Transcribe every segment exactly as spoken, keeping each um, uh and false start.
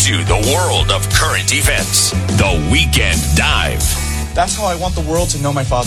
into the world of current events. The Weekend Dive. That's how I want the world to know my father.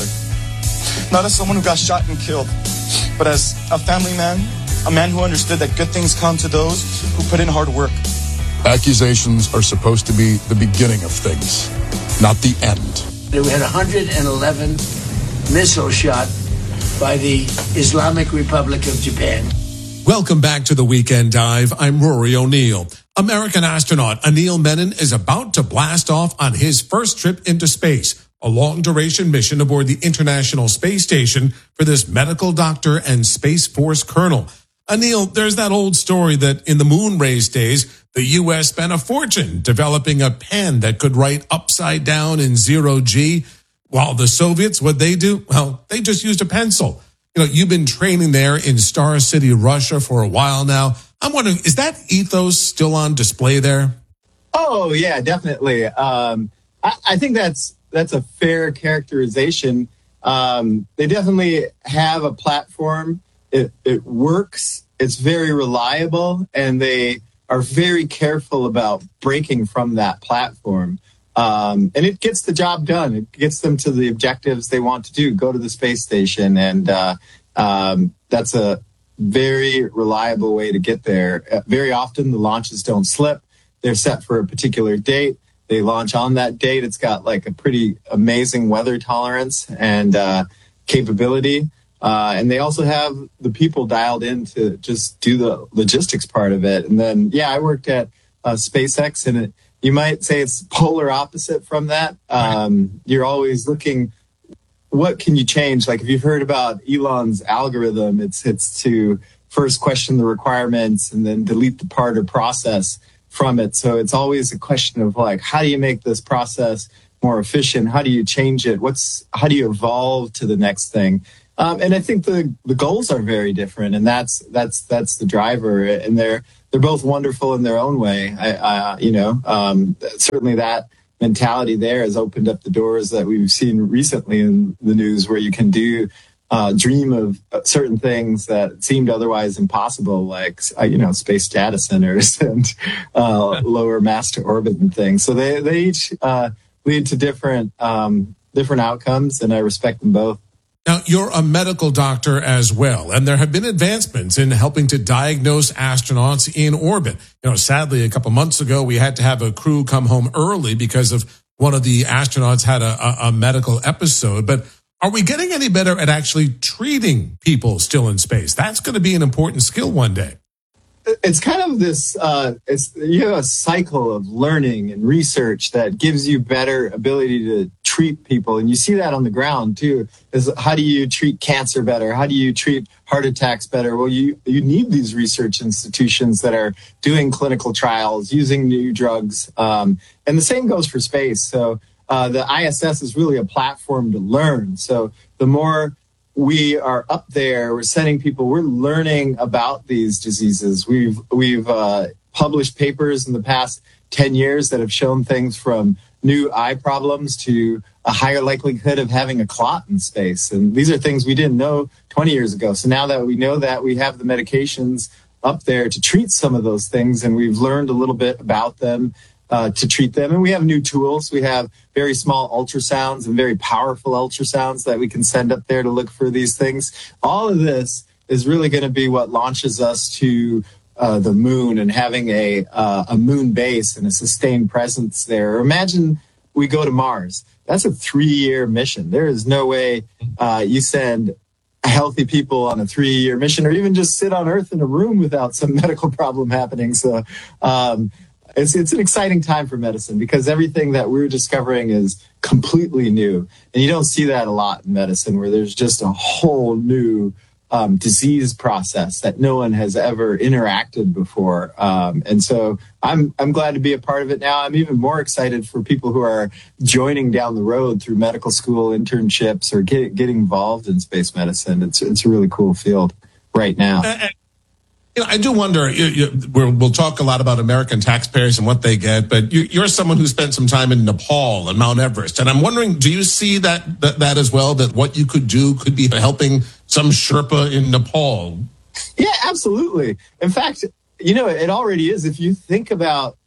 Not as someone who got shot and killed, but as a family man, a man who understood that good things come to those who put in hard work. Accusations are supposed to be the beginning of things, not the end. We had one hundred eleven missile shot by the Islamic Republic of Japan. Welcome back to the Weekend Dive. I'm Rory O'Neill. American astronaut Anil Menon is about to blast off on his first trip into space, a long-duration mission aboard the International Space Station for this medical doctor and Space Force colonel. Anil, there's that old story that in the moon race days, the U S spent a fortune developing a pen that could write upside down in zero G, while the Soviets, what they do? Well, they just used a pencil. You know, you've been training there in Star City, Russia for a while now. I'm wondering, is that ethos still on display there? Oh, yeah, definitely. Um, I, I think that's that's a fair characterization. Um, they definitely have a platform. It, it works. It's very reliable, and they are very careful about breaking from that platform. Um, and it gets the job done. It gets them to the objectives they want to do, go to the space station. And uh, um, that's a very reliable way to get there. Uh, very often the launches don't slip. They're set for a particular date. They launch on that date. It's got like a pretty amazing weather tolerance and uh, capability. Uh, and they also have the people dialed in to just do the logistics part of it. And then, yeah, I worked at uh, SpaceX, and it, you might say it's polar opposite from that. Um, you're always looking, what can you change? Like if you've heard about Elon's algorithm, it's it's to first question the requirements and then delete the part or process from it. So it's always a question of like, how do you make this process more efficient? How do you change it? What's how do you evolve to the next thing? Um, and I think the, the goals are very different, and that's that's that's the driver. And they're they're both wonderful in their own way. I, I you know, um, certainly that mentality there has opened up the doors that we've seen recently in the news, where you can do uh, dream of certain things that seemed otherwise impossible, like uh, you know, space data centers and uh, lower mass to orbit and things. So they they each uh, lead to different um, different outcomes, and I respect them both. Now, you're a medical doctor as well, and there have been advancements in helping to diagnose astronauts in orbit. You know, sadly, a couple months ago, we had to have a crew come home early because of one of the astronauts had a, a, a medical episode. But are we getting any better at actually treating people still in space? That's going to be an important skill one day. It's kind of this, uh, it's, you have a cycle of learning and research that gives you better ability to treat people. And you see that on the ground too, is how do you treat cancer better? How do you treat heart attacks better? Well, you, you need these research institutions that are doing clinical trials, using new drugs. Um, and the same goes for space. So uh, the I S S is really a platform to learn. So the more we are up there, we're sending people, we're learning about these diseases. We've we've uh, published papers in the past ten years that have shown things from new eye problems to a higher likelihood of having a clot in space. And these are things we didn't know twenty years ago. So now that we know that, we have the medications up there to treat some of those things, and we've learned a little bit about them uh, to treat them. And we have new tools. We have very small ultrasounds and very powerful ultrasounds that we can send up there to look for these things. All of this is really going to be what launches us to uh, the moon and having a uh, a moon base and a sustained presence there. Imagine we go to Mars. That's a three-year mission. There is no way uh, you send healthy people on a three-year mission, or even just sit on Earth in a room without some medical problem happening. So um, it's it's an exciting time for medicine, because everything that we're discovering is completely new. And you don't see that a lot in medicine, where there's just a whole new um, disease process that no one has ever interacted before. Um, and so I'm I'm glad to be a part of it now. I'm even more excited for people who are joining down the road through medical school internships or get, getting involved in space medicine. It's it's a really cool field right now. Uh, you know, I do wonder, you, you, we'll, we'll talk a lot about American taxpayers and what they get, but you, you're someone who spent some time in Nepal and Mount Everest. And I'm wondering, do you see that, that, that as well, that what you could do could be helping some Sherpa in Nepal? Yeah, absolutely. In fact, you know, it already is. If you think about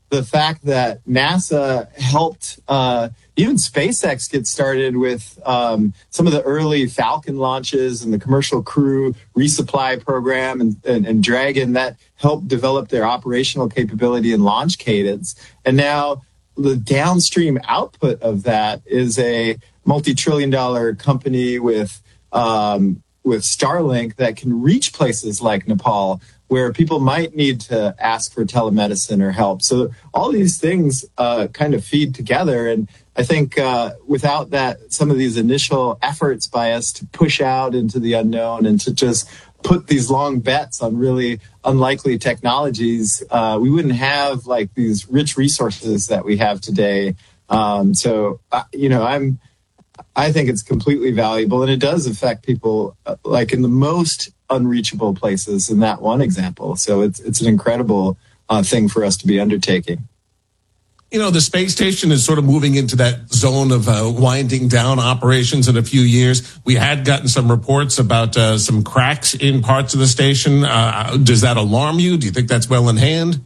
the fact that NASA helped uh, even SpaceX get started with um, some of the early Falcon launches and the Commercial Crew Resupply Program and, and, and Dragon that helped develop their operational capability and launch cadence. And now the downstream output of that is a multi-trillion dollar company with um, with Starlink that can reach places like Nepal, where people might need to ask for telemedicine or help. So all these things uh, kind of feed together. And I think uh, without that, some of these initial efforts by us to push out into the unknown and to just put these long bets on really unlikely technologies, uh, we wouldn't have like these rich resources that we have today. Um, so, uh, you know, I'm, I think it's completely valuable, and it does affect people uh, like in the most unreachable places in that one example. So it's it's an incredible uh, thing for us to be undertaking. You know, the space station is sort of moving into that zone of uh, winding down operations in a few years. We had gotten some reports about uh, some cracks in parts of the station. Uh, does that alarm you? Do you think that's well in hand?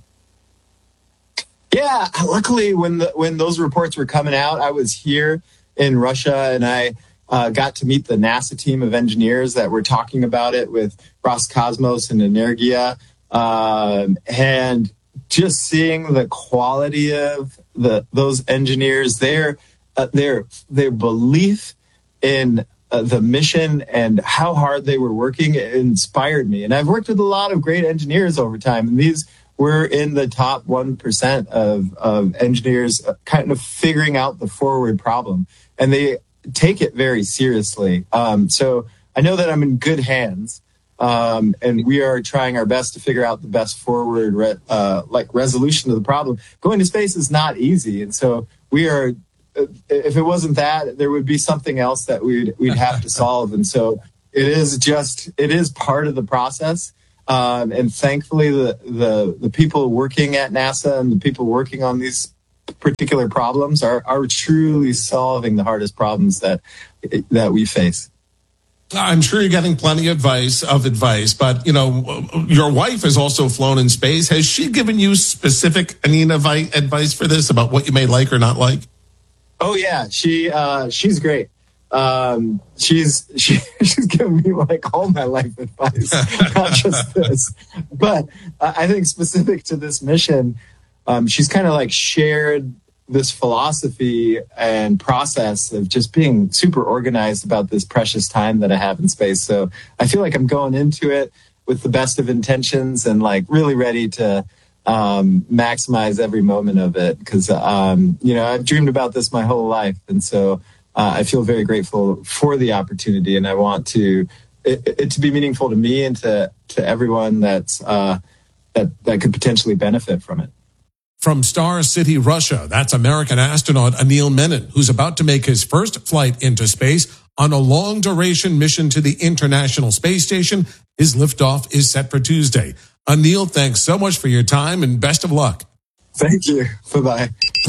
Yeah, luckily when the, when those reports were coming out, I was here in Russia, and I uh, got to meet the NASA team of engineers that were talking about it with Roscosmos and Energia, um, and just seeing the quality of the those engineers, their uh, their their belief in uh, the mission and how hard they were working inspired me. And I've worked with a lot of great engineers over time, and these were in the top one percent of, of engineers kind of figuring out the forward problem. And they take it very seriously. Um, so I know that I'm in good hands, um, and we are trying our best to figure out the best forward re- uh, like resolution of the problem. Going to space is not easy. And so we are, if it wasn't that, there would be something else that we'd, we'd have to solve. And so it is just, it is part of the process. Um, and thankfully, the, the the people working at NASA and the people working on these particular problems are are truly solving the hardest problems that that we face. I'm sure you're getting plenty of advice of advice, but you know, your wife has also flown in space. Has she given you specific Anina advice for this about what you may like or not like? Oh yeah, she uh, she's great. Um, she's she, she's given me like all my life advice, not just this. But uh, I think specific to this mission, um, she's kind of like shared this philosophy and process of just being super organized about this precious time that I have in space. So I feel like I'm going into it with the best of intentions and like really ready to um, maximize every moment of it. Because, um, you know, I've dreamed about this my whole life. And so uh, I feel very grateful for the opportunity. And I want to it, it to be meaningful to me and to, to everyone that's uh, that, that could potentially benefit from it. From Star City, Russia, that's American astronaut Anil Menon, who's about to make his first flight into space on a long-duration mission to the International Space Station. His liftoff is set for Tuesday. Anil, thanks so much for your time and best of luck. Thank you. Bye-bye.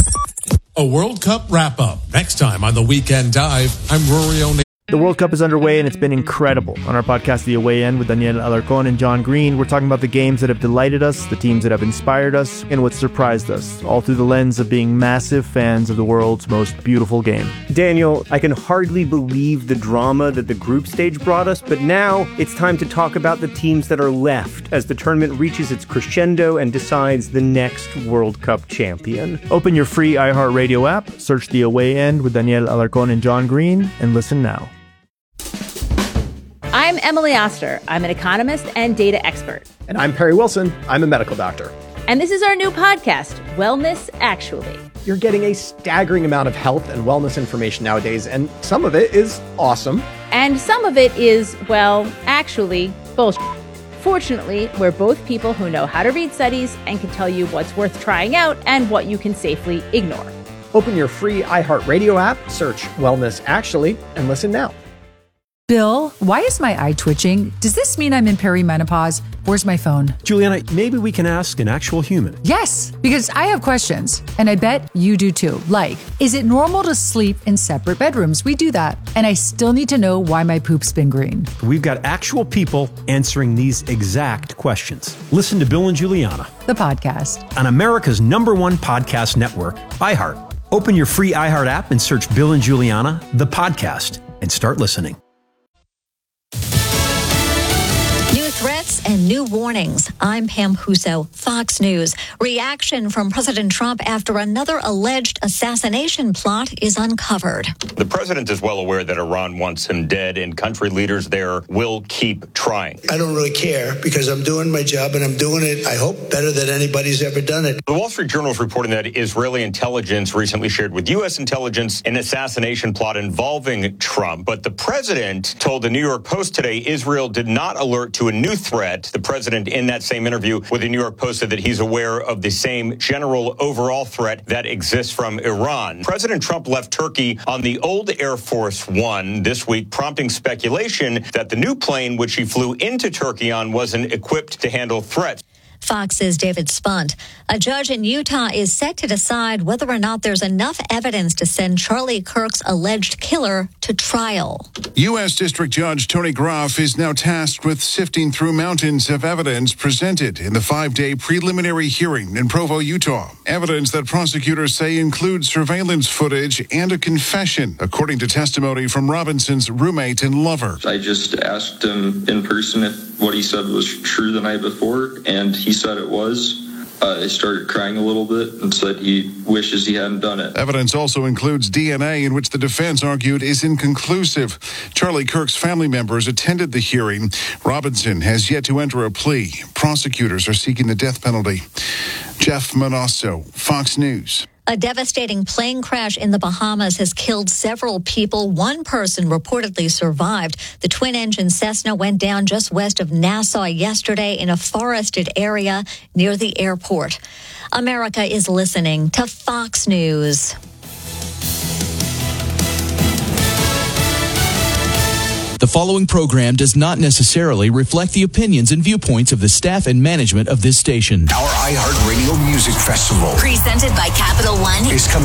A World Cup wrap-up next time on The Weekend Dive. I'm Rory O'Neill. The World Cup is underway, and it's been incredible. On our podcast, The Away End, with Daniel Alarcón and John Green, we're talking about the games that have delighted us, the teams that have inspired us, and what surprised us, all through the lens of being massive fans of the world's most beautiful game. Daniel, I can hardly believe the drama that the group stage brought us, but now it's time to talk about the teams that are left as the tournament reaches its crescendo and decides the next World Cup champion. Open your free iHeartRadio app, search The Away End with Daniel Alarcón and John Green, and listen now. I'm Emily Oster. I'm an economist and data expert. And I'm Perry Wilson. I'm a medical doctor. And this is our new podcast, Wellness Actually. You're getting a staggering amount of health and wellness information nowadays, and some of it is awesome. And some of it is, well, actually, bullshit. Fortunately, we're both people who know how to read studies and can tell you what's worth trying out and what you can safely ignore. Open your free iHeartRadio app, search Wellness Actually, and listen now. Bill, why is my eye twitching? Does this mean I'm in perimenopause? Where's my phone? Juliana, maybe we can ask an actual human. Yes, because I have questions, and I bet you do too. Like, is it normal to sleep in separate bedrooms? We do that. And I still need to know why my poop's been green. We've got actual people answering these exact questions. Listen to Bill and Juliana, The podcast. on America's number one podcast network, iHeart. Open your free iHeart app and search Bill and Juliana, the podcast, and start listening. New threats and new warnings. I'm Pam Huso, Fox News. Reaction from President Trump after another alleged assassination plot is uncovered. The president is well aware that Iran wants him dead, and country leaders there will keep trying. I don't really care because I'm doing my job, and I'm doing it, I hope, better than anybody's ever done it. The Wall Street Journal is reporting that Israeli intelligence recently shared with U S intelligence an assassination plot involving Trump. But the president told the New York Post today Israel did not alert to a new threat. The president, in that same interview with the New York Post, said that he's aware of the same general overall threat that exists from Iran. President Trump left Turkey on the old Air Force One this week, prompting speculation that the new plane which he flew into Turkey on wasn't equipped to handle threats. Fox's David Spunt. A judge in Utah is set to decide whether or not there's enough evidence to send Charlie Kirk's alleged killer to trial. U S. District Judge Tony Groff is now tasked with sifting through mountains of evidence presented in the five-day preliminary hearing in Provo, Utah. Evidence that prosecutors say includes surveillance footage and a confession, according to testimony from Robinson's roommate and lover. I just asked him in person if what he said was true the night before, and he said it was. Uh, I started crying a little bit and said he wishes he hadn't done it. Evidence also includes D N A, in which the defense argued is inconclusive. Charlie Kirk's family members attended the hearing. Robinson has yet to enter a plea. Prosecutors are seeking the death penalty. Jeff Manasso, Fox News. A devastating plane crash in the Bahamas has killed several people. One person reportedly survived. The twin-engine Cessna went down just west of Nassau yesterday in a forested area near the airport. America is listening to Fox News. The following program does not necessarily reflect the opinions and viewpoints of the staff and management of this station. Our iHeartRadio Music Festival, presented by Capital One, is coming